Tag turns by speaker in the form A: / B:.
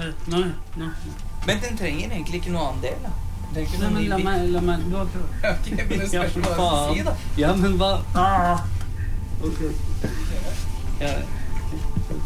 A: Nei.
B: Men den trenger egentlig ikke noe annen del, da. Det er ikke
A: Nei,
B: noe
A: men la meg, du har prøvd.
B: Ok, men det spørs hva du sier, da.
A: Ja, men hva? Ok. Ja.